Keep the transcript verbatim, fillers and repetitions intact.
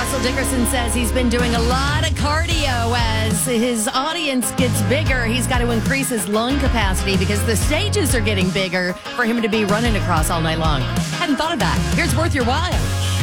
Russell Dickerson says he's been doing a lot of cardio as his audience gets bigger. He's got to increase his lung capacity because the stages are getting bigger for him to be running across all night long. Hadn't thought of that. Here's Worth Your While.